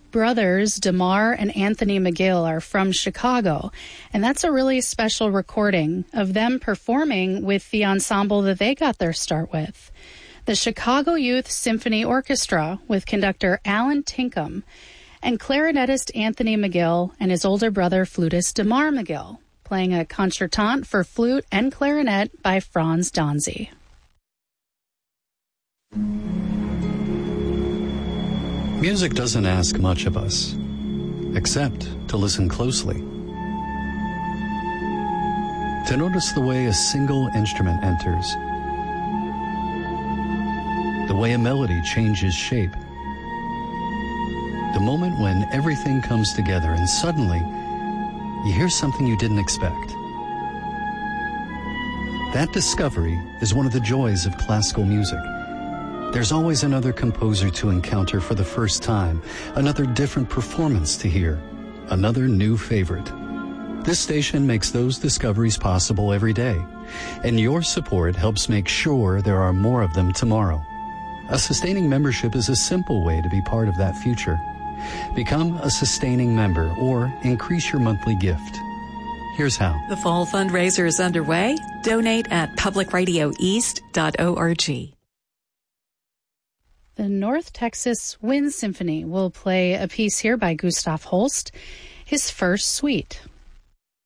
brothers, Damar and Anthony McGill, are from Chicago, and that's a really special recording of them performing with the ensemble that they got their start with. The Chicago Youth Symphony Orchestra with conductor Alan Tinkham and clarinetist Anthony McGill and his older brother flutist Damar McGill, playing a concertante for flute and clarinet by Franz Donzi. Music doesn't ask much of us, except to listen closely. To notice the way a single instrument enters, the way a melody changes shape, the moment when everything comes together and suddenly you hear something you didn't expect. That discovery is one of the joys of classical music. There's always another composer to encounter for the first time, another different performance to hear, another new favorite. This station makes those discoveries possible every day, and your support helps make sure there are more of them tomorrow. A sustaining membership is a simple way to be part of that future. Become a sustaining member or increase your monthly gift. Here's how. The fall fundraiser is underway. Donate at publicradioeast.org. The North Texas Wind Symphony will play a piece here by Gustav Holst, his first suite.